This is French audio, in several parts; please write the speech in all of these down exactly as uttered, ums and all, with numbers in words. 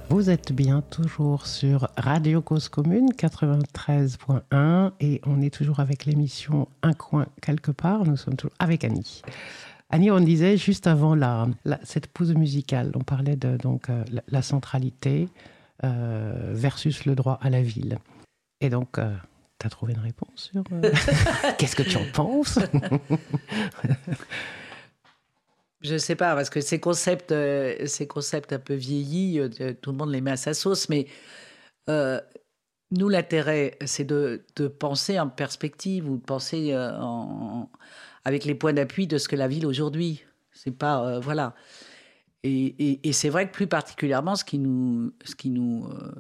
Vous êtes bien toujours sur Radio Cause Commune quatre-vingt-treize point un et on est toujours avec l'émission Un coin quelque part. Nous sommes toujours avec Annie. Annie, on disait juste avant la, la, cette pause musicale, on parlait de donc, euh, la, la centralité euh, versus le droit à la ville. Et donc, euh, tu as trouvé une réponse sur... Euh, qu'est-ce que tu en penses? Je ne sais pas, parce que ces concepts, euh, ces concepts un peu vieillis, euh, tout le monde les met à sa sauce, mais euh, nous, l'intérêt, c'est de, de penser en perspective ou de penser euh, en, avec les points d'appui de ce que la ville aujourd'hui. C'est pas... Euh, voilà. Et, et, et c'est vrai que plus particulièrement, ce qui nous, ce qui nous, euh,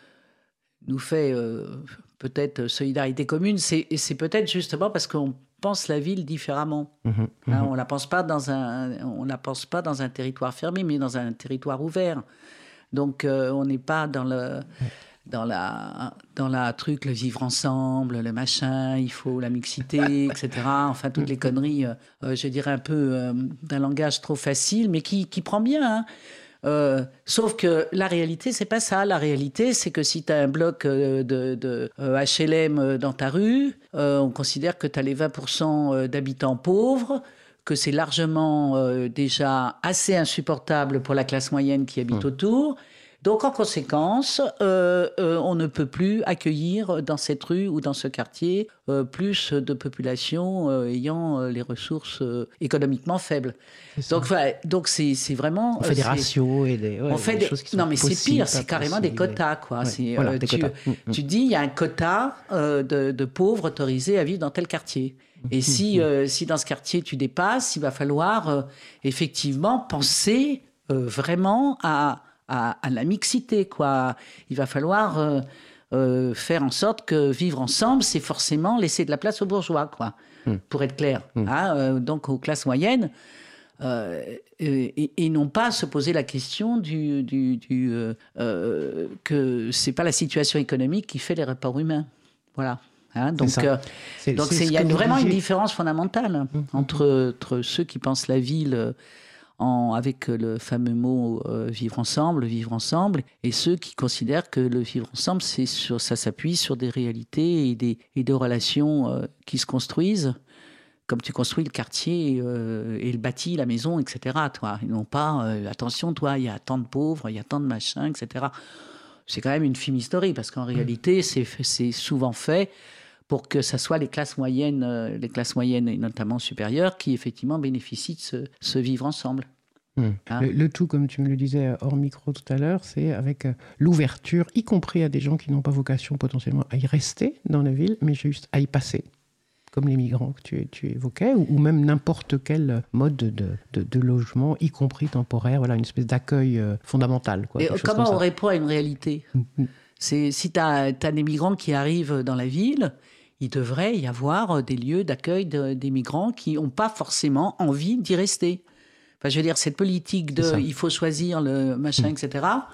nous fait euh, peut-être solidarité commune, c'est, c'est peut-être justement parce qu'on pense la ville différemment. Mmh, mmh. Hein, on la pense pas dans un, on la pense pas dans un territoire fermé, mais dans un territoire ouvert. Donc euh, on n'est pas dans le, dans la, dans la truc le vivre ensemble, le machin, il faut la mixité, et cetera. Enfin toutes les conneries, euh, je dirais un peu euh, d'un langage trop facile, mais qui, qui prend bien. Hein. Euh, sauf que la réalité, c'est pas ça. La réalité, c'est que si tu as un bloc de, de euh, H L M dans ta rue, euh, on considère que tu as les vingt pour cent d'habitants pauvres, que c'est largement euh, déjà assez insupportable pour la classe moyenne qui habite mmh. autour. Donc, en conséquence, euh, euh, on ne peut plus accueillir dans cette rue ou dans ce quartier euh, plus de population euh, ayant euh, les ressources euh, économiquement faibles. Donc, enfin, donc c'est, c'est vraiment... On fait euh, des ratios et des, ouais, on fait des des choses qui sont non, mais possibles, c'est pire, c'est carrément des quotas, quoi. Ouais, c'est, voilà, euh, des tu, quotas. tu dis, il y a un quota euh, de, de pauvres autorisés à vivre dans tel quartier. Et si, euh, si dans ce quartier, tu dépasses, il va falloir euh, effectivement penser euh, vraiment à... À, à la mixité, quoi. Il va falloir euh, euh, faire en sorte que vivre ensemble, c'est forcément laisser de la place aux bourgeois, quoi, mmh. pour être clair. Mmh. Hein, euh, donc aux classes moyennes, euh, et, et non pas se poser la question du, du, du euh, euh, que c'est pas la situation économique qui fait les rapports humains. Voilà. Hein, donc, il euh, y a vraiment disiez. une différence fondamentale mmh. entre, entre ceux qui pensent la ville. En, avec le fameux mot euh, vivre ensemble, vivre ensemble, et ceux qui considèrent que le vivre ensemble, c'est sur, ça s'appuie sur des réalités et des, et des relations euh, qui se construisent, comme tu construis le quartier euh, et le bâti, la maison, et cetera. Toi, ils n'ont pas euh, attention, toi, il y a tant de pauvres, il y a tant de machins, et cetera. C'est quand même une fumisterie parce qu'en réalité, c'est, c'est souvent fait pour que ça soit les classes moyennes, euh, les classes moyennes et notamment supérieures, qui effectivement bénéficient de ce, ce vivre ensemble. Mmh. Hein le, le tout, comme tu me le disais hors micro tout à l'heure, c'est avec euh, l'ouverture, y compris à des gens qui n'ont pas vocation potentiellement à y rester dans la ville, mais juste à y passer, comme les migrants que tu, tu évoquais, ou, ou même n'importe quel mode de, de, de, de logement, y compris temporaire, voilà, une espèce d'accueil euh, fondamental. Quoi, et comment on répond à une réalité ? mmh. C'est, si tu as des migrants qui arrivent dans la ville, il devrait y avoir des lieux d'accueil de, des migrants qui n'ont pas forcément envie d'y rester. Enfin, je veux dire, cette politique de il faut choisir le machin, mmh. et cetera.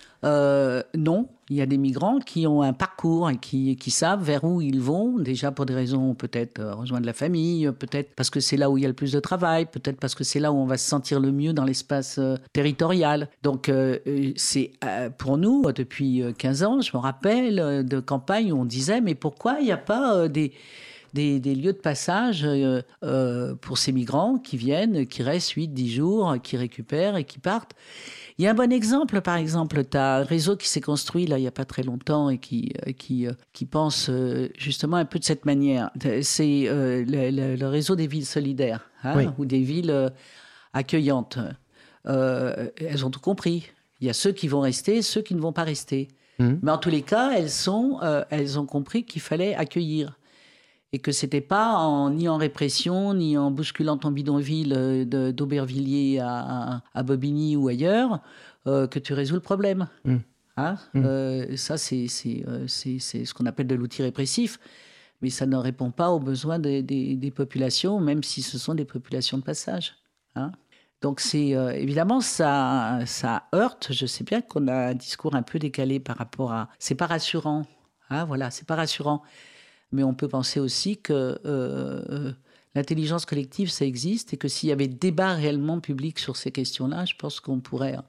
Euh, non, il y a des migrants qui ont un parcours et qui, qui savent vers où ils vont, déjà pour des raisons peut-être euh, rejoindre la famille, peut-être parce que c'est là où il y a le plus de travail, peut-être parce que c'est là où on va se sentir le mieux dans l'espace euh, territorial. Donc, euh, c'est euh, pour nous, depuis quinze ans, je me rappelle euh, de campagnes où on disait mais pourquoi il n'y a pas euh, des... Des, des lieux de passage euh, euh, pour ces migrants qui viennent, qui restent huit dix jours, qui récupèrent et qui partent. Il y a un bon exemple, par exemple, tu as un réseau qui s'est construit là, il n'y a pas très longtemps et qui, euh, qui, euh, qui pense euh, justement un peu de cette manière. C'est euh, le, le, le réseau des villes solidaires, hein, oui. ou des villes euh, accueillantes. Euh, elles ont tout compris. Il y a ceux qui vont rester, ceux qui ne vont pas rester. Mmh. Mais en tous les cas, elles, sont, euh, elles ont compris qu'il fallait accueillir. Et que c'était pas en, ni en répression, ni en bousculant ton bidonville de, d'Aubervilliers à, à, à Bobigny ou ailleurs, euh, que tu résous le problème. Mmh. Hein mmh. euh, ça, c'est, c'est, euh, c'est, c'est ce qu'on appelle de l'outil répressif, mais ça ne répond pas aux besoins des, des, des populations, même si ce sont des populations de passage. Hein Donc, c'est, euh, évidemment, ça, ça heurte. Je sais bien qu'on a un discours un peu décalé par rapport à... C'est pas rassurant. Hein, voilà, c'est pas rassurant. Mais on peut penser aussi que euh, l'intelligence collective, ça existe et que s'il y avait débat réellement public sur ces questions-là, je pense qu'on pourrait,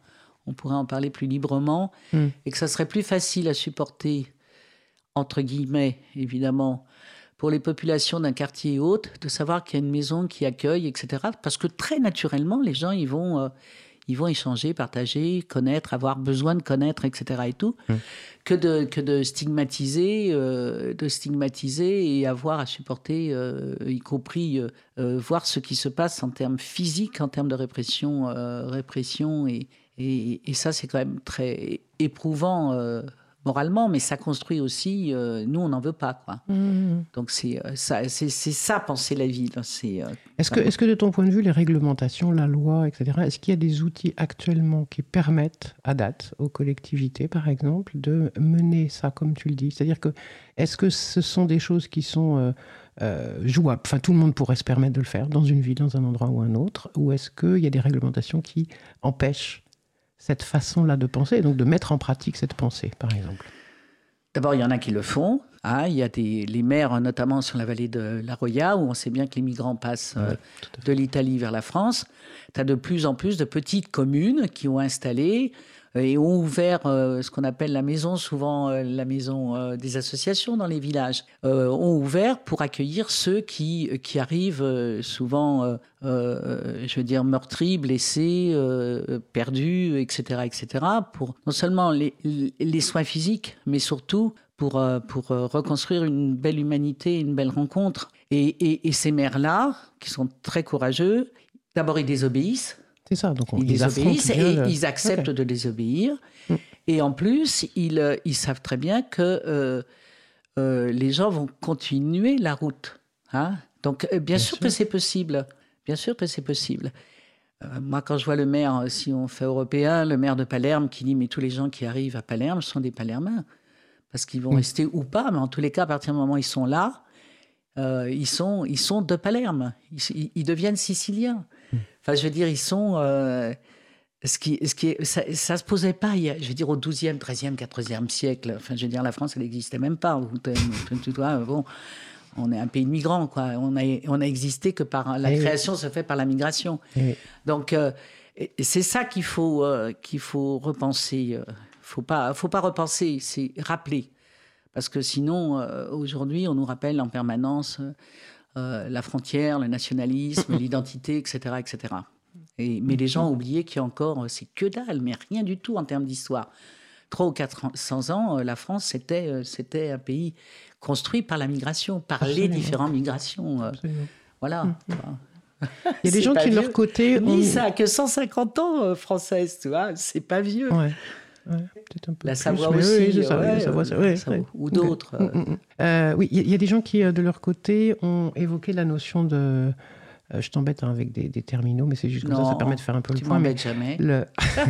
on pourrait en parler plus librement, mmh. et que ça serait plus facile à supporter, entre guillemets, évidemment, pour les populations d'un quartier hôte, de savoir qu'il y a une maison qui accueille, et cetera. Parce que très naturellement, les gens, ils vont, euh, ils vont échanger, partager, connaître, avoir besoin de connaître, et cetera. Et tout, mmh. que de que de stigmatiser, euh, de stigmatiser et avoir à supporter, euh, y compris euh, euh, voir ce qui se passe en termes physiques, en termes de répression, euh, répression et, et et ça, c'est quand même très éprouvant. Euh, moralement, mais ça construit aussi, euh, nous on n'en veut pas, quoi. Mmh. Donc c'est, euh, ça, c'est, c'est ça, penser la ville. C'est, euh, est-ce, que, est-ce que de ton point de vue, les réglementations, la loi, et cetera, est-ce qu'il y a des outils actuellement qui permettent, à date, aux collectivités, par exemple, de mener ça comme tu le dis? C'est-à-dire que, est-ce que ce sont des choses qui sont euh, euh, jouables? Enfin, tout le monde pourrait se permettre de le faire dans une ville, dans un endroit ou un autre, ou est-ce qu'il y a des réglementations qui empêchent cette façon-là de penser, et donc de mettre en pratique cette pensée, par exemple? D'abord, il y en a qui le font. Hein, il y a des, les maires, notamment sur la vallée de la Roya, où on sait bien que les migrants passent euh, de l'Italie vers la France. Tu as de plus en plus de petites communes qui ont installé et ont ouvert euh, ce qu'on appelle la maison, souvent euh, la maison euh, des associations dans les villages, euh, ont ouvert pour accueillir ceux qui, qui arrivent euh, souvent, euh, euh, je veux dire, meurtris, blessés, euh, perdus, et cetera, et cetera, pour non seulement les, les soins physiques, mais surtout pour, euh, pour euh, reconstruire une belle humanité, une belle rencontre. Et, et, et ces maires-là, qui sont très courageux, d'abord ils désobéissent. C'est ça, donc on, ils, ils désobéissent et le... ils acceptent okay. de désobéir. Mm. Et en plus, ils, ils savent très bien que euh, euh, les gens vont continuer la route. Hein, donc, bien, bien sûr, sûr que c'est possible. Bien sûr que c'est possible. Euh, moi, quand je vois le maire, si on fait européen, le maire de Palerme qui dit « mais tous les gens qui arrivent à Palerme sont des Palermains ». Parce qu'ils vont mm. rester ou pas, mais en tous les cas, à partir du moment où ils sont là, euh, ils, sont, ils sont de Palerme. Ils, ils deviennent siciliens. Enfin, je veux dire, ils sont... Euh, ce qui, ce qui est, ça ne se posait pas, je veux dire, au douzième, treizième, quatorzième siècle. Enfin, je veux dire, la France, elle n'existait même pas. Tu vois, bon, on est un pays de migrants, quoi. On a, on a existé que par... La et création oui. se fait par la migration. Oui. Donc, euh, c'est ça qu'il faut, euh, qu'il faut repenser. Il ne faut pas, faut pas repenser, c'est rappeler. Parce que sinon, euh, aujourd'hui, on nous rappelle en permanence... Euh, Euh, la frontière, le nationalisme, l'identité, et cetera, et cetera. Et, mais les gens ont oublié qu'il y a encore, c'est que dalle, mais rien du tout en termes d'histoire. trois ou quatre cents ans, la France, c'était, c'était un pays construit par la migration, par Absolument. les différentes migrations. Absolument. Voilà. Mm-hmm. Il y a des gens qui, de leur côté... On... ça a que cent cinquante ans, euh, française, tu vois, c'est pas vieux. Ouais. Ouais, peut-être un peu la plus, Savoie aussi, oui, ouais, ouais, la Savoie, euh, ouais, Savoie, ouais. ou d'autres. Okay. Euh... Euh, oui, il y, y a des gens qui, de leur côté, ont évoqué la notion de... Euh, je t'embête hein, avec des, des terminaux, mais c'est juste comme non, ça, ça permet de faire un peu le point. Tu m'embêtes jamais. Le...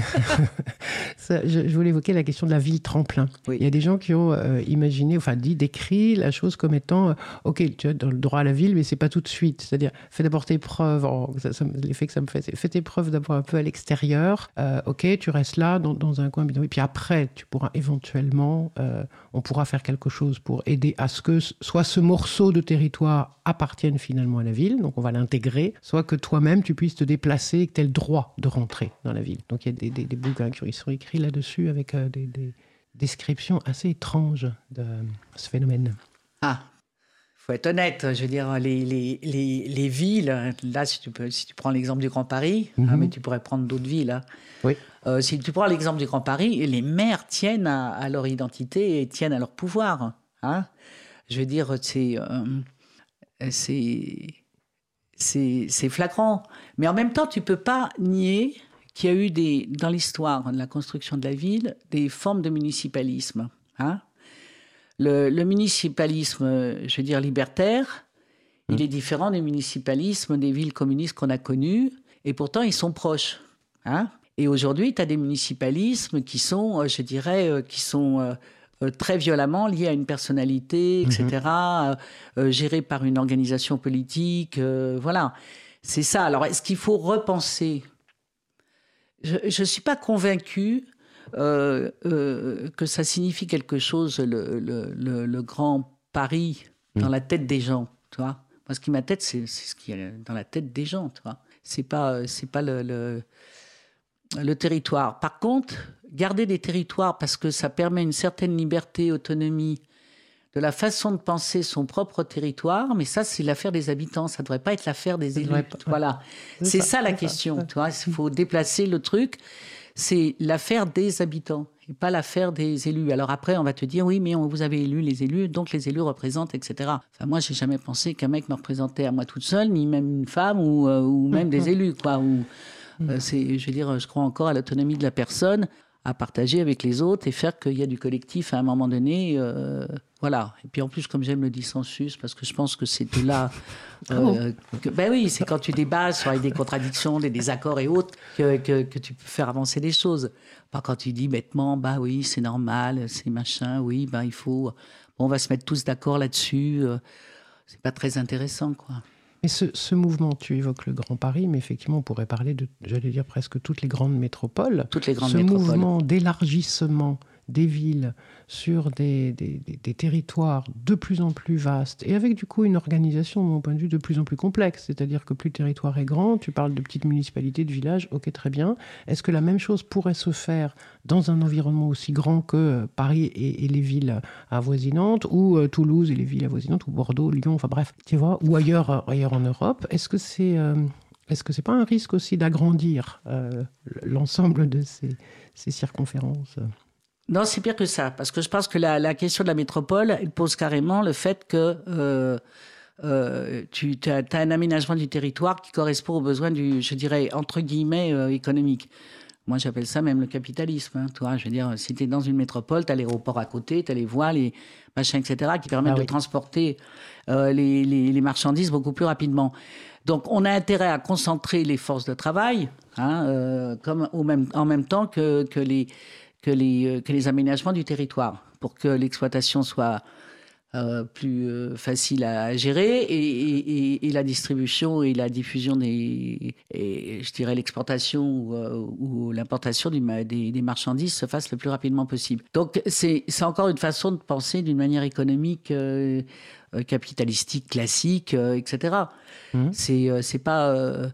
ça, je, je voulais évoquer la question de la ville tremplin. Oui. Il y a des gens qui ont euh, imaginé, enfin dit, décrit la chose comme étant, euh, ok, tu as le droit à la ville, mais c'est pas tout de suite. C'est-à-dire, fais d'abord tes preuves. Oh, ça, ça, l'effet que ça me fait, c'est fais tes preuves d'abord un peu à l'extérieur. Euh, ok, tu restes là, dans, dans un coin bidon. Et puis après, tu pourras éventuellement, euh, on pourra faire quelque chose pour aider à ce que soit ce morceau de territoire appartienne finalement à la ville. Donc on va l'intégrer. Soit que toi-même, tu puisses te déplacer et que tu aies le droit de rentrer dans la ville. Donc, il y a des, des, des bouquins qui sont écrits là-dessus avec euh, des, des descriptions assez étranges de ce phénomène. Ah, il faut être honnête. Je veux dire, les, les, les, les villes, là, si tu, peux, si tu prends l'exemple du Grand Paris, mm-hmm. hein, mais tu pourrais prendre d'autres villes. Hein. Oui. Euh, si tu prends l'exemple du Grand Paris, les maires tiennent à, à leur identité et tiennent à leur pouvoir. Hein. Je veux dire, c'est... Euh, c'est C'est, c'est flagrant. Mais en même temps, tu ne peux pas nier qu'il y a eu des, dans l'histoire de la construction de la ville des formes de municipalisme. Hein. Le, le municipalisme, je veux dire, libertaire, mmh. il est différent du municipalisme des villes communistes qu'on a connues, et pourtant, ils sont proches. Hein. Et aujourd'hui, tu as des municipalismes qui sont, je dirais, qui sont... Euh, très violemment liés à une personnalité, et cetera, mmh. euh, gérés par une organisation politique. Euh, voilà, c'est ça. Alors, est-ce qu'il faut repenser ? Je ne suis pas convaincue euh, euh, que ça signifie quelque chose, le, le, le, le grand Paris, mmh. dans la tête des gens. Tu vois ? Moi, ce qui m'attête, c'est, c'est ce qui est dans la tête des gens. Tu vois ? C'est pas, c'est pas le... le le territoire. Par contre, garder des territoires parce que ça permet une certaine liberté, autonomie de la façon de penser son propre territoire, mais ça, c'est l'affaire des habitants. Ça ne devrait pas être l'affaire des élus. Pas, voilà. C'est, c'est ça, ça la question. Ça. Tu vois, il faut déplacer le truc. C'est l'affaire des habitants et pas l'affaire des élus. Alors après, on va te dire, oui, mais on, vous avez élu les élus, donc les élus représentent, et cetera. Enfin, moi, j'ai jamais pensé qu'un mec me représentait à moi toute seule, ni même une femme ou, euh, ou même des élus, quoi. Ou, euh, c'est, je veux dire, je crois encore à l'autonomie de la personne, à partager avec les autres et faire qu'il y a du collectif à un moment donné. Euh, voilà. Et puis en plus, comme j'aime le dissensus, parce que je pense que c'est de là... Euh, que, ben oui, c'est quand tu débats sur des contradictions, des désaccords et autres, que, que, que tu peux faire avancer les choses. Pas quand tu dis bêtement, bah oui, c'est normal, c'est machin, oui, ben il faut... Bon, on va se mettre tous d'accord là-dessus. Euh, c'est pas très intéressant, quoi. Mais ce, ce mouvement, tu évoques le Grand Paris, mais effectivement, on pourrait parler de, j'allais dire, presque toutes les grandes métropoles. Toutes les grandes ce métropoles. Ce mouvement d'élargissement des villes sur des, des, des, des territoires de plus en plus vastes et avec du coup une organisation, de mon point de vue, de plus en plus complexe. C'est-à-dire que plus le territoire est grand, tu parles de petites municipalités, de villages, ok, très bien. Est-ce que la même chose pourrait se faire dans un environnement aussi grand que Paris et, et les villes avoisinantes, ou euh, Toulouse et les villes avoisinantes, ou Bordeaux, Lyon, enfin bref, tu vois, ou ailleurs, ailleurs en Europe? Est-ce que c'est... Euh, Est-ce que ce n'est pas un risque aussi d'agrandir euh, l'ensemble de ces, ces circonférences ? Non, c'est pire que ça, parce que je pense que la, la question de la métropole, elle pose carrément le fait que euh, euh, tu as un aménagement du territoire qui correspond aux besoins du, je dirais, entre guillemets, euh, économique. Moi, j'appelle ça même le capitalisme. Hein, toi, je veux dire, si tu es dans une métropole, tu as l'aéroport à côté, tu as les voies, les machins, et cetera, qui permettent ah, de oui. transporter euh, les, les, les marchandises beaucoup plus rapidement. Donc, on a intérêt à concentrer les forces de travail, hein, euh, comme au même, en même temps que, que, les, que, les, que les aménagements du territoire, pour que l'exploitation soit euh, plus euh, facile à gérer et, et, et la distribution et la diffusion des, et je dirais l'exportation ou, euh, ou l'importation du, des, des marchandises se fasse le plus rapidement possible. Donc, c'est, c'est encore une façon de penser d'une manière économique euh, capitalistique classique, euh, et cetera. Mmh. C'est, euh, c'est pas... Euh...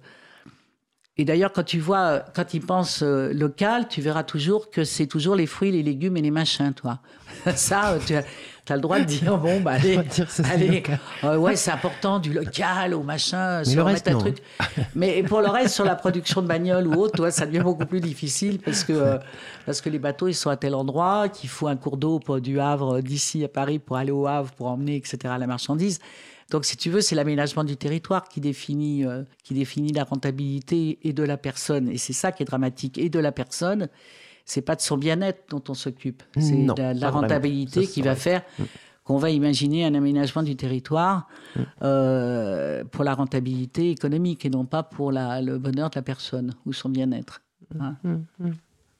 Et d'ailleurs, quand tu vois, quand ils pensent euh, local, tu verras toujours que c'est toujours les fruits, les légumes et les machins, toi. Ça, tu as, tu as le droit de dire, bon, bah, allez, allez euh, ouais, c'est important, du local au machin, mais le reste, un non. truc. Mais pour le reste, sur la production de bagnoles ou autre, toi, ça devient beaucoup plus difficile parce que, euh, parce que les bateaux, ils sont à tel endroit, qu'il faut un cours d'eau pour, du Havre, d'ici à Paris, pour aller au Havre, pour emmener, et cetera, la marchandise. Donc, si tu veux, c'est l'aménagement du territoire qui définit, euh, qui définit la rentabilité et de la personne. Et c'est ça qui est dramatique. Et de la personne, c'est pas de son bien-être dont on s'occupe. C'est non, de la, de la rentabilité qui va faire mmh. qu'on va imaginer un aménagement du territoire mmh. euh, pour la rentabilité économique et non pas pour la, le bonheur de la personne ou son bien-être. Hein. Mmh. Mmh.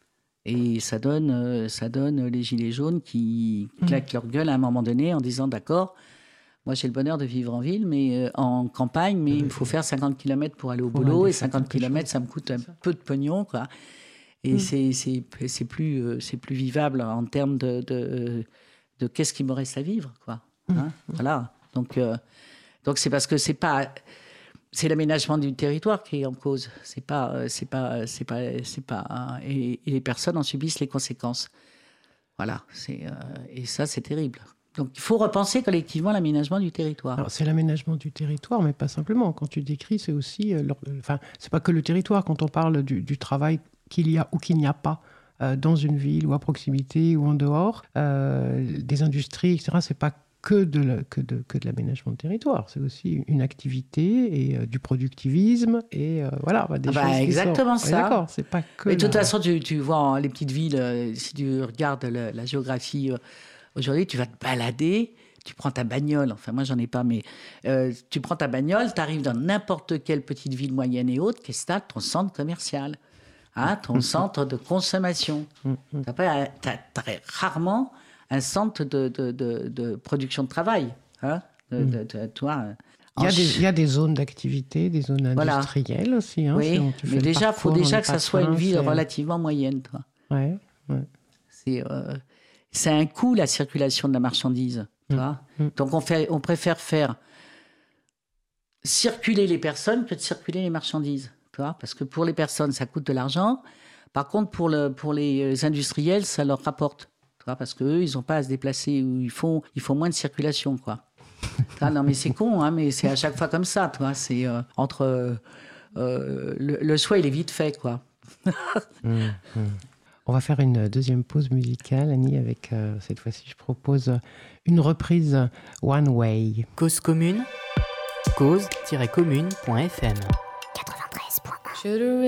Et ça donne, euh, ça donne les gilets jaunes qui claquent mmh. leur gueule à un moment donné en disant « D'accord, moi, j'ai le bonheur de vivre en ville, mais euh, en campagne, mais il me faut faire cinquante kilomètres pour aller au boulot, et cinquante kilomètres, ça me coûte un peu de pognon, quoi. Et mmh. c'est, c'est, c'est, plus, euh, c'est plus vivable en termes de, de, de qu'est-ce qui me reste à vivre, quoi. Hein, mmh. Voilà. Donc, euh, donc, c'est parce que c'est pas... C'est l'aménagement du territoire qui est en cause. C'est pas... C'est pas, c'est pas, c'est pas hein, et, et les personnes en subissent les conséquences. Voilà. C'est, euh, et ça, c'est terrible. Donc, il faut repenser collectivement l'aménagement du territoire. Alors, c'est l'aménagement du territoire, mais pas simplement. Quand tu décris, c'est aussi... Euh, enfin, c'est pas que le territoire. Quand on parle du, du travail qu'il y a ou qu'il n'y a pas euh, dans une ville ou à proximité ou en dehors, euh, des industries, et cetera, c'est pas que de, la, que, de, que de l'aménagement de territoire. C'est aussi une activité et euh, du productivisme et euh, voilà. Bah, des ah bah, choses exactement qui sont... ça. Ouais, d'accord, c'est pas que... Mais de toute la... façon, tu, tu vois hein, les petites villes, euh, si tu regardes le, la géographie... Euh, aujourd'hui, tu vas te balader, tu prends ta bagnole, enfin moi j'en ai pas, mais euh, tu prends ta bagnole, tu arrives dans n'importe quelle petite ville moyenne et haute, qu'est-ce que t'as? Ton centre commercial, hein, ton centre de consommation. Tu as rarement un centre de, de, de, de production de travail. Hein, de, de, de, toi, il y, a des, il y a des zones d'activité, des zones industrielles voilà. aussi. Hein, oui, mais déjà, il faut déjà que ça soit une ville c'est... relativement moyenne. Toi. Ouais, ouais. C'est... Euh... C'est un coût, la circulation de la marchandise. Tu vois mmh. Donc, on, fait, on préfère faire circuler les personnes que de circuler les marchandises. Tu vois Parce que pour les personnes, ça coûte de l'argent. Par contre, pour, le, pour les industriels, ça leur rapporte. Tu vois, parce qu'eux, ils n'ont pas à se déplacer. Ou ils, font, ils font moins de circulation, quoi. Ah, non, mais c'est con, hein, mais c'est à chaque fois comme ça. Tu vois, c'est euh, entre... Euh, euh, le, le choix, il est vite fait, quoi. mmh, mmh. On va faire une deuxième pause musicale, Annie, avec, euh, cette fois-ci, je propose une reprise One Way. Cause commune, cause tiret commune point f m. quatre-vingt-treize point un.